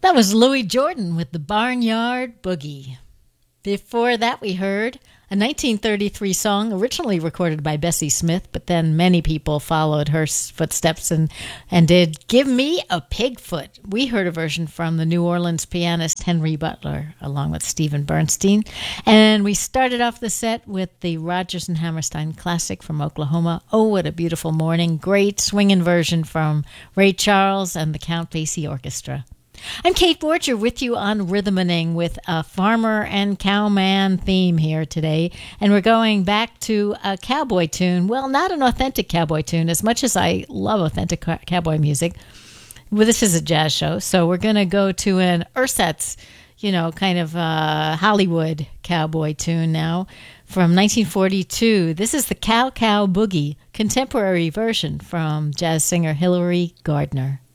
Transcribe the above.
That was Louis Jordan with the Barnyard Boogie. Before that, we heard a 1933 song originally recorded by Bessie Smith, but then many people followed her footsteps and did Give Me a Pigfoot. We heard a version from the New Orleans pianist Henry Butler, along with Stephen Bernstein. And we started off the set with the Rodgers and Hammerstein classic from Oklahoma, Oh, What a Beautiful Morning. Great swinging version from Ray Charles and the Count Basie Orchestra. I'm Kate Borger with you on Rhythmaning with a farmer and cowman theme here today. And we're going back to a cowboy tune. Well, not an authentic cowboy tune, as much as I love authentic cowboy music. Well, this is a jazz show, so we're going to go to an ersatz, kind of Hollywood cowboy tune now from 1942. This is the Cow Cow Boogie, contemporary version from jazz singer Hilary Gardner.